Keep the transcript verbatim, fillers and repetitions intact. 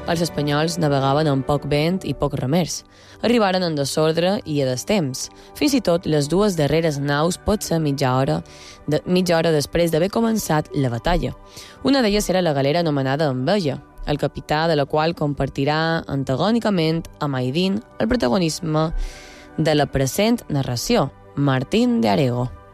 Els espanyols navegaven amb poc vent i poc remers. Arribaren en desordre i a destemps. Fins i tot les dues darreres naus pot ser mitja hora, de, mitja hora després d'haver començat la batalla. Una d'elles era la galera anomenada Enveja, el capità de la qual compartirà antagònicament amb Aidin el protagonisme de la present narració, Martín de Arego.